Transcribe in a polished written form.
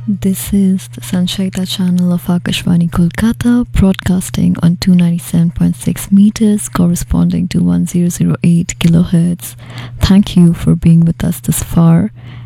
This is the Sanshayita channel of Akashvani Kolkata, broadcasting on 297.6 meters, corresponding to 1008 kilohertz. Thank you for being with us this far,